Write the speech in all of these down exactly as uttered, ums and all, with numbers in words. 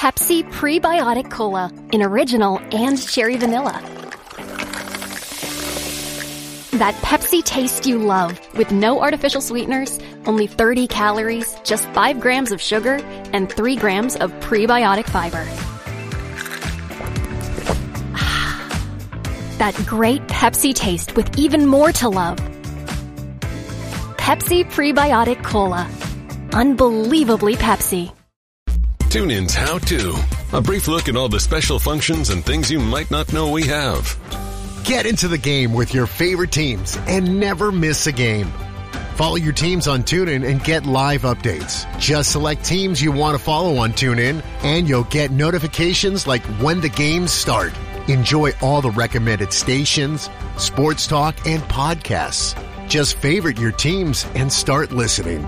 Pepsi Prebiotic Cola in original and cherry vanilla. That Pepsi taste you love with no artificial sweeteners, only thirty calories, just five grams of sugar, and three grams of prebiotic fiber. That great Pepsi taste with even more to love. Pepsi Prebiotic Cola. Unbelievably Pepsi. TuneIn's How To. A brief look at all the special functions and things you might not know we have. Get into the game with your favorite teams and never miss a game. Follow your teams on TuneIn and get live updates. Just select teams you want to follow on TuneIn and you'll get notifications like when the games start. Enjoy all the recommended stations, sports talk, and podcasts. Just favorite your teams and start listening.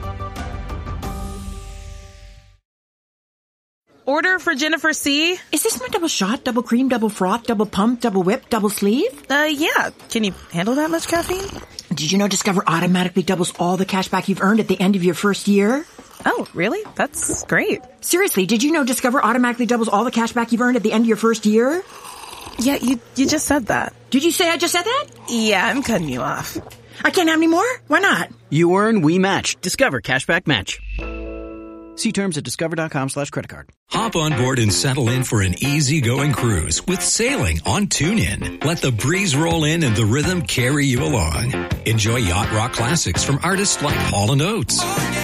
Order for Jennifer C. Is this my double shot, double cream, double froth, double pump, double whip, double sleeve? Uh, yeah. Can you handle that much caffeine? Did you know Discover automatically doubles all the cash back you've earned at the end of your first year? Oh, really? That's great. Seriously, did you know Discover automatically doubles all the cash back you've earned at the end of your first year? Yeah, you you just said that. Did you say I just said that? Yeah, I'm cutting you off. I can't have any more? Why not? You earn, we match. Discover Cashback Match. See terms at discover.com slash credit card. Hop on board and settle in for an easygoing cruise with sailing on TuneIn. Let the breeze roll in and the rhythm carry you along. Enjoy yacht rock classics from artists like Hall and Oates,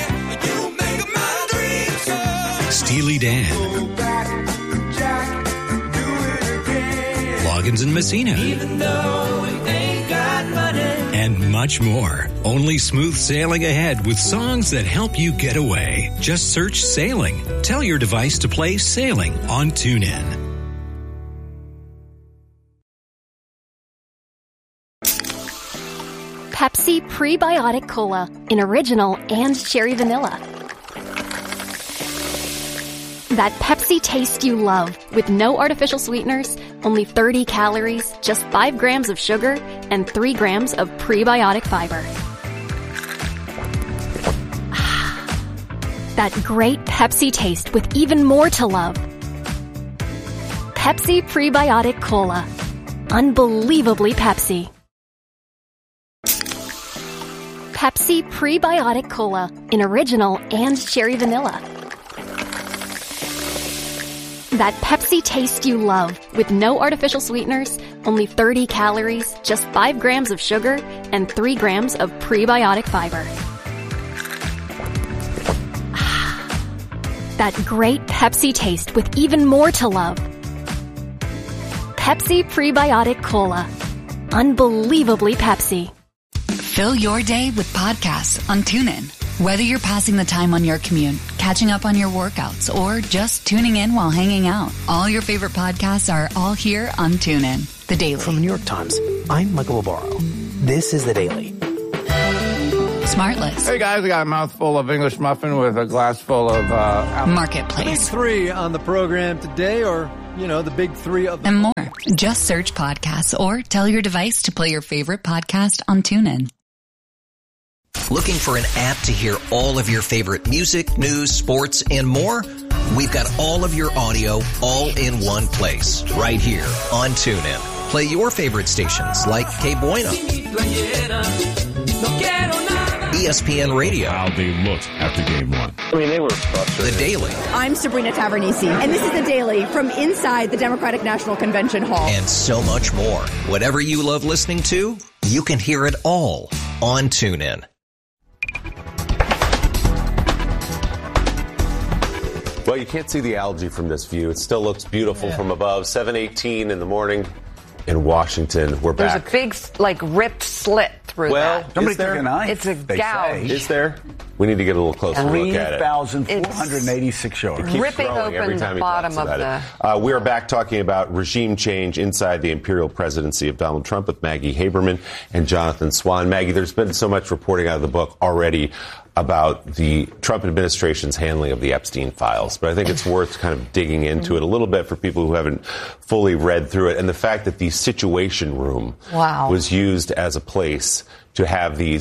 Steely Dan, Loggins and Messina, even though we ain't got money, and much more. Only smooth sailing ahead with songs that help you get away. Just search Sailing. Tell your device to play Sailing on TuneIn. Pepsi Prebiotic Cola in original and cherry vanilla. That Pepsi taste you love with no artificial sweeteners, only thirty calories, just five grams of sugar, and three grams of prebiotic fiber. That great Pepsi taste with even more to love. Pepsi Prebiotic Cola. Unbelievably Pepsi. Pepsi Prebiotic Cola in original and cherry vanilla. That Pepsi taste you love with no artificial sweeteners, only thirty calories, just five grams of sugar, and three grams of prebiotic fiber. That great Pepsi taste with even more to love. Pepsi Prebiotic Cola. Unbelievably Pepsi. Fill your day with podcasts on TuneIn. Whether you're passing the time on your commute, catching up on your workouts, or just tuning in while hanging out, all your favorite podcasts are all here on TuneIn. The Daily. From the New York Times, I'm Michael Lobaro. This is The Daily. Smartless. Hey guys, I got a mouthful of English muffin with a glass full of uh, Marketplace. Big three on the program today, or, you know, the big three of the... And more. Just search podcasts or tell your device to play your favorite podcast on TuneIn. Looking for an app to hear all of your favorite music, news, sports, and more? We've got all of your audio all in one place, right here on TuneIn. Play your favorite stations like K Bueno, E S P N Radio. How they looked after game one. I mean, they were frustrated. The Daily. I'm Sabrina Tavernisi, and this is The Daily from inside the Democratic National Convention Hall. And so much more. Whatever you love listening to, you can hear it all on TuneIn. Well, you can't see the algae from this view. It still looks beautiful yeah. from above. seven eighteen in the morning in Washington. We're There's back. There's a big, like, ripped slit through well, that. Somebody took a knife. It's a gouge. Is there? We need to get a little closer look at it. three thousand four hundred eighty-six yards. It keeps ripping growing every open time the he bottom talks of about the... it. Uh, we are back talking about regime change inside the imperial presidency of Donald Trump with Maggie Haberman and Jonathan Swan. Maggie, there's been so much reporting out of the book already about the Trump administration's handling of the Epstein files, but I think it's worth kind of digging into it a little bit for people who haven't fully read through it. And the fact that the Situation Room wow. was used as a place to have these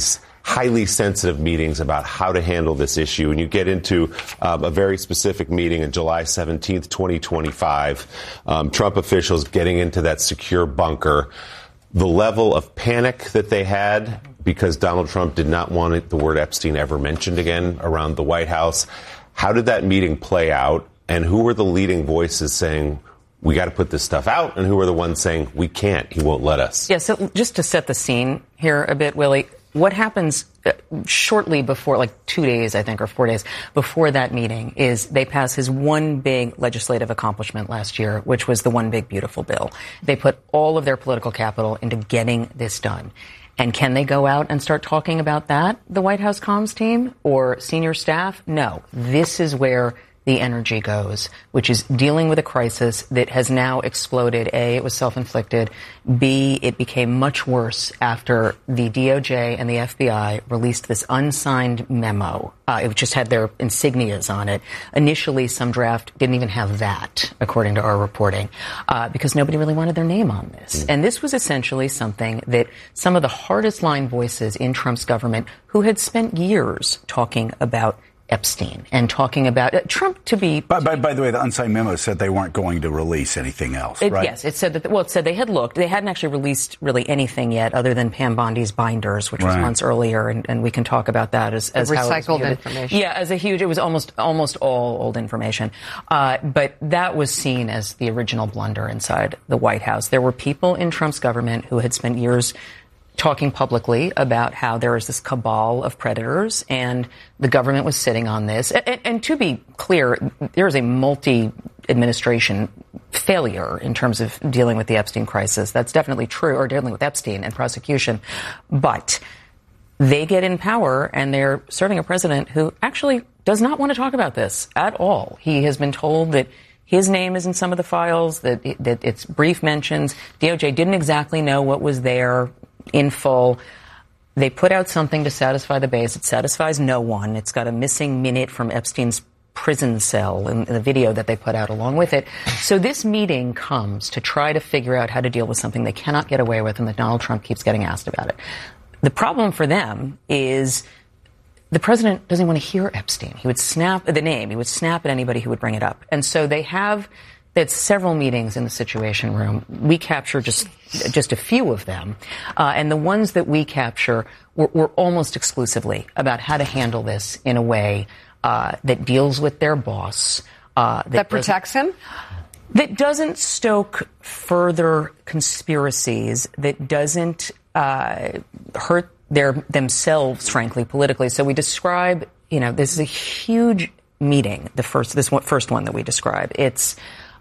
highly sensitive meetings about how to handle this issue. And you get into um, a very specific meeting on July seventeenth, twenty twenty-five. Um, Trump officials getting into that secure bunker. The level of panic that they had because Donald Trump did not want it, the word Epstein ever mentioned again around the White House. How did that meeting play out? And who were the leading voices saying, we got to put this stuff out? And who were the ones saying, we can't, he won't let us? Yeah, so just to set the scene here a bit, Willie, what happens uh, shortly before, like two days, I think, or four days before that meeting is they pass his one big legislative accomplishment last year, which was the One Big Beautiful Bill. They put all of their political capital into getting this done. And can they go out and start talking about that, the White House comms team or senior staff? No. This is where the energy goes, which is dealing with a crisis that has now exploded. A, it was self-inflicted. B, it became much worse after the D O J and the F B I released this unsigned memo. Uh, it just had their insignias on it. Initially, some draft didn't even have that, according to our reporting, uh, because nobody really wanted their name on this. Mm. And this was essentially something that some of the hardest line voices in Trump's government, who had spent years talking about Epstein and talking about uh, Trump to be. By, by, by the way, the unsigned memo said they weren't going to release anything else, it, right? Yes, it said that. Well, it said they had looked. They hadn't actually released really anything yet, other than Pam Bondi's binders, which was right. months earlier, and, and we can talk about that as, as recycled how it was viewed. information. Yeah, as a huge. It was almost almost all old information, uh, but that was seen as the original blunder inside the White House. There were people in Trump's government who had spent years talking publicly about how there is this cabal of predators and the government was sitting on this. And, and to be clear, there is a multi-administration failure in terms of dealing with the Epstein crisis. That's definitely true, or dealing with Epstein and prosecution. But they get in power and they're serving a president who actually does not want to talk about this at all. He has been told that his name is in some of the files, that, that it's brief mentions. D O J didn't exactly know what was there in full. They put out something to satisfy the base. It satisfies no one. It's got a missing minute from Epstein's prison cell in, in the video that they put out along with it. So this meeting comes to try to figure out how to deal with something they cannot get away with and that Donald Trump keeps getting asked about it. The problem for them is the president doesn't want to hear Epstein. He would snap the name. He would snap at anybody who would bring it up. And so they have It's several meetings in the Situation Room. We capture just just a few of them. Uh, and the ones that we capture were, were almost exclusively about how to handle this in a way uh, that deals with their boss. Uh, that, that protects him? That doesn't stoke further conspiracies, that doesn't uh, hurt their themselves, frankly, politically. So we describe, you know, this is a huge meeting, the first, this one, first one that we describe. It's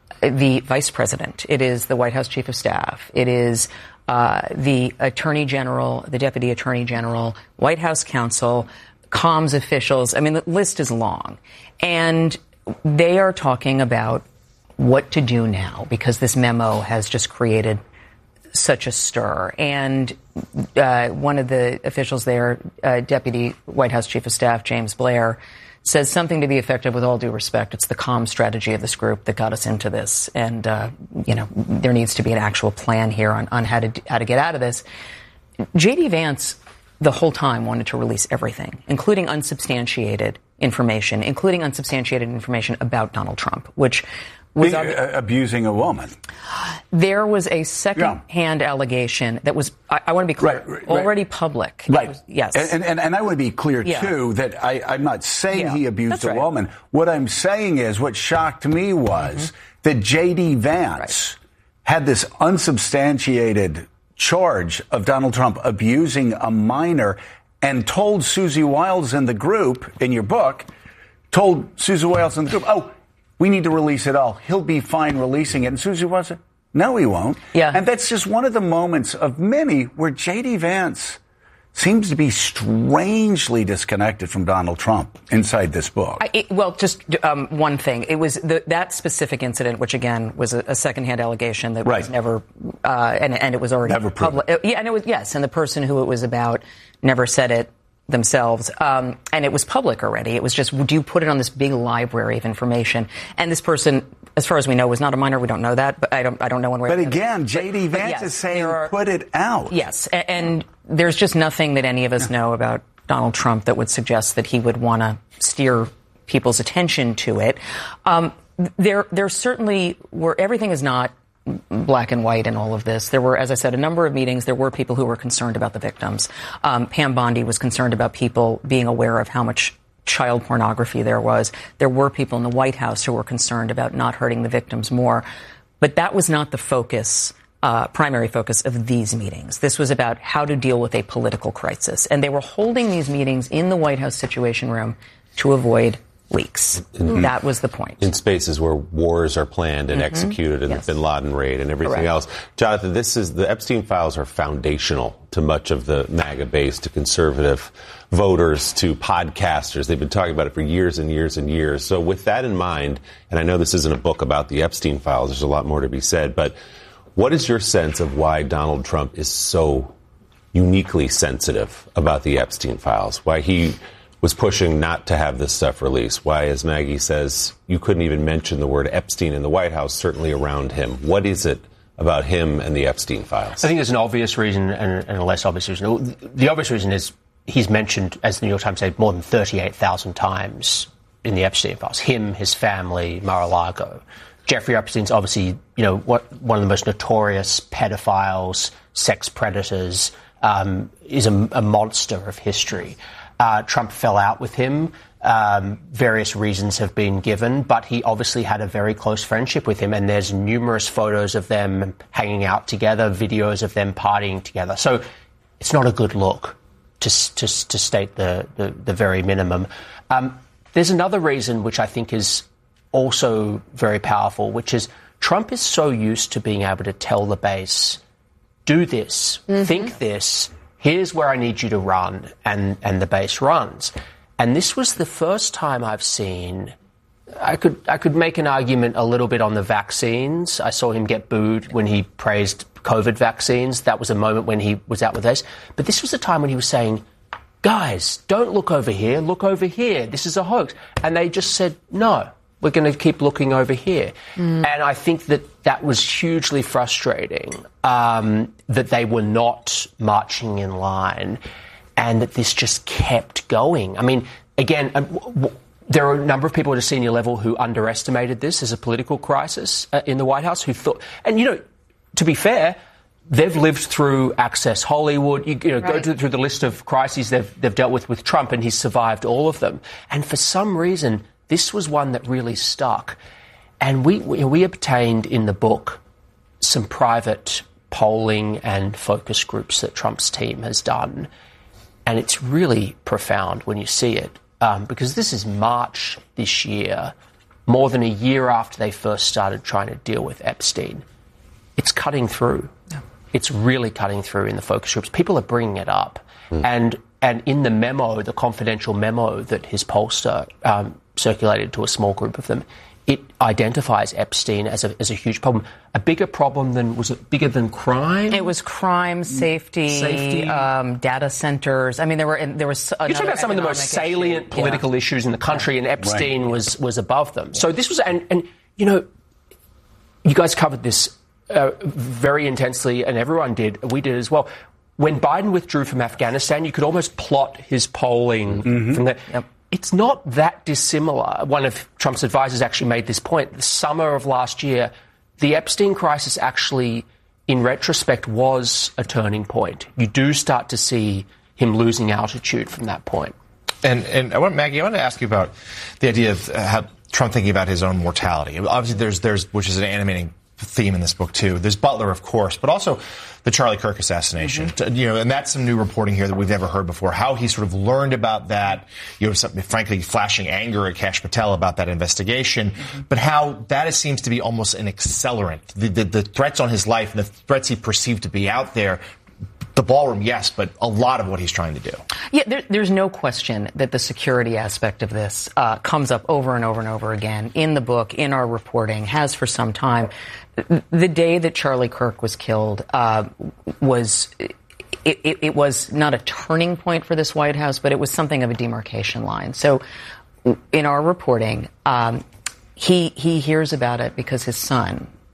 the vice president. It is the White House chief of staff. It is uh, the attorney general, the deputy attorney general, White House counsel, comms officials. I mean, the list is long. And they are talking about what to do now because this memo has just created such a stir. And uh, one of the officials there, uh, deputy White House chief of staff, James Blair, says something to the effect of, with all due respect, it's the comm strategy of this group that got us into this. And, uh, you know, there needs to be an actual plan here on, on how to how to get out of this. J D. Vance, the whole time, wanted to release everything, including unsubstantiated information, including unsubstantiated information about Donald Trump, which was Be, uh, abusing a woman. There was a second-hand yeah. allegation that was, I, I want to be clear, right, right, already right. public. Right. Was, yes. And, and, and I want to be clear, yeah. too, that I, I'm not saying yeah. he abused That's a right. woman. What I'm saying is what shocked me was mm-hmm. that J D. Vance right. had this unsubstantiated charge of Donald Trump abusing a minor and told Susie Wiles in the group, in your book, told Susie Wiles in the group, oh, we need to release it all. He'll be fine releasing it. And Susie Wiles said, no, he won't. Yeah. And that's just one of the moments of many where J D. Vance seems to be strangely disconnected from Donald Trump inside this book. I, it, well, just um, one thing. It was the, that specific incident, which, again, was a, a secondhand allegation that right. was never, uh, and, and it was already never public. Uh, yeah, and it was, yes, and the person who it was about never said it themselves. Um, and it was public already. It was just, would you put it on this big library of information? And this person, as far as we know, was not a minor. We don't know that, but I don't, I don't know one way. But again, J D. Vance yes, is saying, are, put it out. Yes. And, and there's just nothing that any of us know about Donald Trump that would suggest that he would want to steer people's attention to it. Um, there, there certainly were, everything is not black and white in all of this. There were, as I said, a number of meetings. There were people who were concerned about the victims. Um, Pam Bondi was concerned about people being aware of how much child pornography there was. There were people in the White House who were concerned about not hurting the victims more. But that was not the focus, uh, primary focus of these meetings. This was about how to deal with a political crisis. And they were holding these meetings in the White House Situation Room to avoid leaks. Mm-hmm. That was the point. In spaces where wars are planned and mm-hmm. executed, and yes. the bin Laden raid and everything Correct. else. Jonathan, this is the Epstein files are foundational to much of the MAGA base, to conservative voters, to podcasters. They've been talking about it for years and years and years. So with that in mind, and I know this isn't a book about the Epstein files, there's a lot more to be said, but what is your sense of why Donald Trump is so uniquely sensitive about the Epstein files? Why he was pushing not to have this stuff released? Why, as Maggie says, you couldn't even mention the word Epstein in the White House, certainly around him? What is it about him and the Epstein files? I think there's an obvious reason and, and a less obvious reason. The obvious reason is he's mentioned, as the New York Times said, more than thirty-eight thousand times in the Epstein files. Him, his family, Mar-a-Lago. Jeffrey Epstein's obviously, you know, what, one of the most notorious pedophiles, sex predators, um, is a, a monster of history. Uh, Trump fell out with him. Um, various reasons have been given, but he obviously had a very close friendship with him, and there's numerous photos of them hanging out together, videos of them partying together. So it's not a good look, to to, to state the, the, the very minimum. Um, there's another reason which I think is also very powerful, which is Trump is so used to being able to tell the base, do this, mm-hmm. think this, here's where I need you to run, and, and the base runs. And this was the first time I've seen, I could I could make an argument a little bit on the vaccines. I saw him get booed when he praised COVID vaccines. That was a moment when he was out with those. But this was a time when he was saying, guys, don't look over here, look over here. This is a hoax. And they just said, no, we're going to keep looking over here. Mm. And I think that that was hugely frustrating, um, that they were not marching in line and that this just kept going. I mean, again, uh, w- w- there are a number of people at a senior level who underestimated this as a political crisis uh, in the White House, who thought, and, you know, to be fair, they've lived through Access Hollywood. You, you know, right. go to, through the list of crises they've, they've dealt with with Trump, and he's survived all of them. And for some reason, this was one that really stuck. And we, we, we obtained in the book some private polling and focus groups that Trump's team has done. And it's really profound when you see it, um, because this is March this year, more than a year after they first started trying to deal with Epstein. It's cutting through. Yeah. It's really cutting through in the focus groups. People are bringing it up. Mm. And and in the memo, the confidential memo that his pollster um, circulated to a small group of them, it identifies Epstein as a, as a huge problem. A bigger problem than, was it bigger than crime? It was crime, safety, safety. Um, data centers. I mean, there were, there was You're talking about some of the most salient issue. political yeah. issues in the country, yeah. and Epstein right. was, was above them. Yeah. So this was, and, and, you know, you guys covered this uh, very intensely, and everyone did. We did as well. When Biden withdrew from Afghanistan, you could almost plot his polling mm-hmm. from there. Yep. It's not that dissimilar. One of Trump's advisors actually made this point. The summer of last year, the Epstein crisis actually, in retrospect, was a turning point. You do start to see him losing altitude from that point. And, and I want, Maggie, I want to ask you about the idea of how Trump thinking about his own mortality. Obviously, there's, there's, which is an animating theme in this book too. There's Butler, of course, but also the Charlie Kirk assassination. Mm-hmm. You know, and that's some new reporting here that we've never heard before. How he sort of learned about that, you know, something, frankly, flashing anger at Kash Patel about that investigation, mm-hmm. but how that is, seems to be almost an accelerant. The, the, the threats on his life and the threats he perceived to be out there. The ballroom, yes, but a lot of what he's trying to do. Yeah, there, there's no question that the security aspect of this uh, comes up over and over and over again in the book, in our reporting, has for some time. The day that Charlie Kirk was killed uh, was it, it, it was not a turning point for this White House, but it was something of a demarcation line. So in our reporting, um, he he hears about it because his son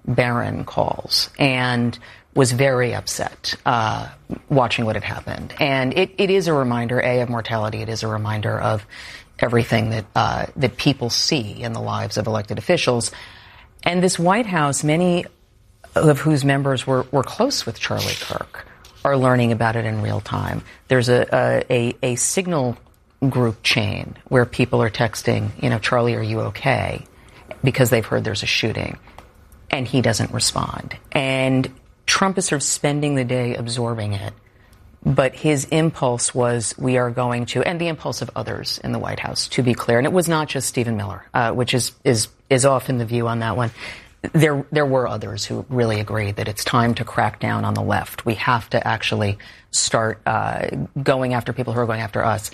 barren calls and was very upset uh, watching what had happened. And it, it is a reminder, A, of mortality. It is a reminder of everything that uh, that people see in the lives of elected officials. And this White House, many of whose members were, were close with Charlie Kirk, are learning about it in real time. There's a, a, a signal group chain where people are texting, you know, Charlie, are you okay? Because they've heard there's a shooting. And he doesn't respond. And Trump is sort of spending the day absorbing it. But his impulse was, we are going to, and the impulse of others in the White House, to be clear. And it was not just Stephen Miller, uh, which is, is, is often the view on that one. There, there were others who really agreed that it's time to crack down on the left. We have to actually start uh, going after people who are going after us.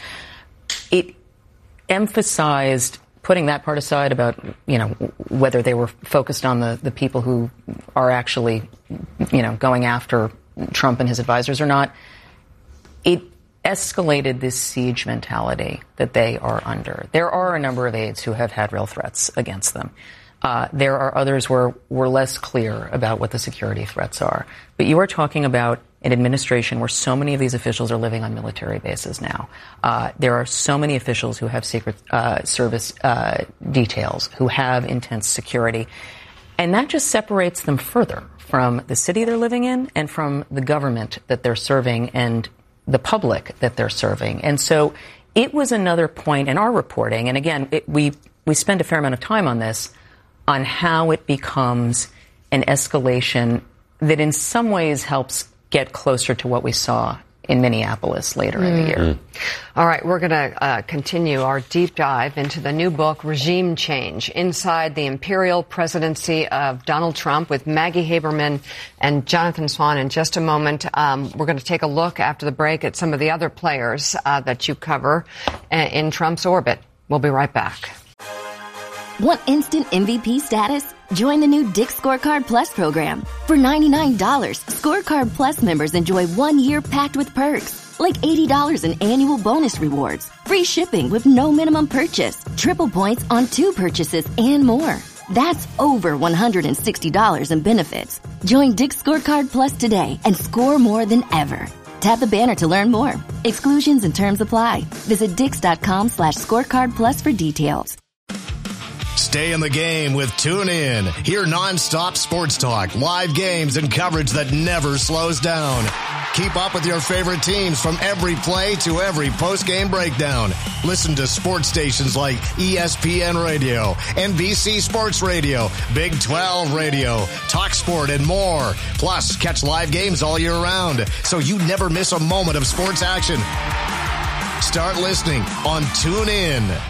It emphasized, putting that part aside about, you know, whether they were focused on the, the people who are actually, you know, going after Trump and his advisors or not, it escalated this siege mentality that they are under. There are a number of aides who have had real threats against them. Uh, there are others where we're less clear about what the security threats are. But you are talking about an administration where so many of these officials are living on military bases now. Uh, there are so many officials who have Secret uh, Service uh, details, who have intense security. And that just separates them further from the city they're living in and from the government that they're serving and the public that they're serving. And so it was another point in our reporting. And again, it, we, we spend a fair amount of time on this, on how it becomes an escalation that in some ways helps get closer to what we saw in Minneapolis later mm. in the year. Mm. All right, we're going to uh, continue our deep dive into the new book, Regime Change, Inside the Imperial Presidency of Donald Trump, with Maggie Haberman and Jonathan Swan in just a moment. Um, we're going to take a look after the break at some of the other players uh, that you cover in Trump's orbit. We'll be right back. Want instant M V P status? Join the new Dick's Scorecard Plus program. For ninety-nine dollars, Scorecard Plus members enjoy one year packed with perks, like eighty dollars in annual bonus rewards, free shipping with no minimum purchase, triple points on two purchases, and more. That's over one hundred sixty dollars in benefits. Join Dick's Scorecard Plus today and score more than ever. Tap the banner to learn more. Exclusions and terms apply. Visit dix.com slash scorecard plus for details. Stay in the game with TuneIn. Hear nonstop sports talk, live games, and coverage that never slows down. Keep up with your favorite teams from every play to every post-game breakdown. Listen to sports stations like E S P N Radio, N B C Sports Radio, Big twelve Radio, TalkSport, and more. Plus, catch live games all year round, so you never miss a moment of sports action. Start listening on TuneIn.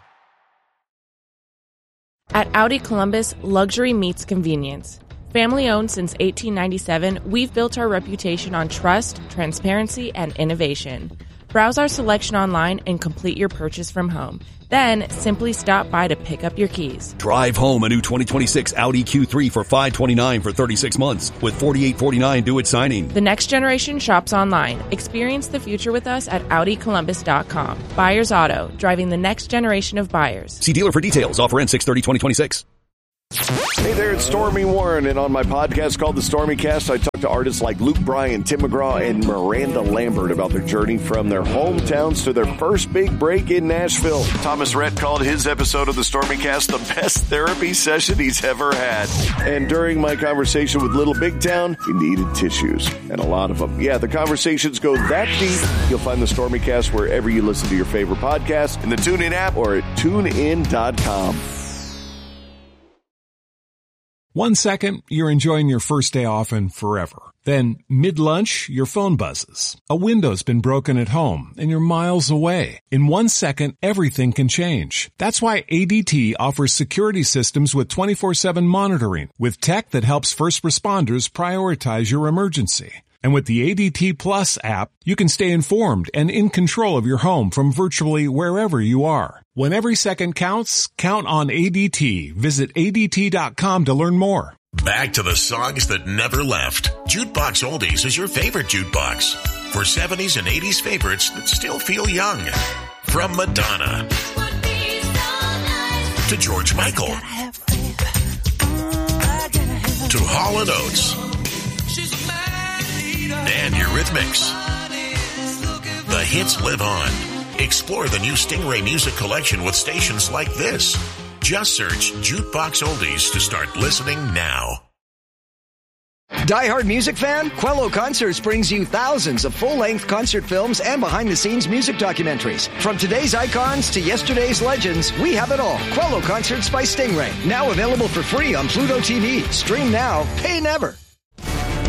At Audi Columbus, luxury meets convenience. Family owned since eighteen ninety-seven, we've built our reputation on trust, transparency, and innovation. Browse our selection online and complete your purchase from home. Then, simply stop by to pick up your keys. Drive home a new twenty twenty-six Audi Q three for five hundred twenty-nine dollars for thirty-six months with forty-eight forty-nine due at signing. The next generation shops online. Experience the future with us at Audi Columbus dot com. Buyers Auto, driving the next generation of buyers. See dealer for details. Offer ends six thirty twenty twenty-six. Hey there, it's Stormy Warren, and on my podcast called The Stormy Cast, I talk to artists like Luke Bryan, Tim McGraw, and Miranda Lambert about their journey from their hometowns to their first big break in Nashville. Thomas Rhett called his episode of The Stormy Cast the best therapy session he's ever had. And during my conversation with Little Big Town, he needed tissues, and a lot of them. Yeah, the conversations go that deep. You'll find The Stormy Cast wherever you listen to your favorite podcast, in the TuneIn app, or at tune in dot com. One second, you're enjoying your first day off and forever. Then, mid-lunch, your phone buzzes. A window's been broken at home, and you're miles away. In one second, everything can change. That's why A D T offers security systems with twenty-four seven monitoring, with tech that helps first responders prioritize your emergency. And with the A D T Plus app, you can stay informed and in control of your home from virtually wherever you are. When every second counts, count on A D T. Visit A D T dot com to learn more. Back to the songs that never left. Jukebox Oldies is your favorite jukebox. For seventies and eighties favorites that still feel young. From Madonna to George Michael to Hall and Oates and Eurythmics. The hits live on. Explore the new Stingray Music Collection with stations like this. Just search Jukebox Oldies to start listening now. Die-hard music fan? Quello Concerts brings you thousands of full-length concert films and behind-the-scenes music documentaries. From today's icons to yesterday's legends, we have it all. Quello Concerts by Stingray. Now available for free on Pluto T V. Stream now, pay never.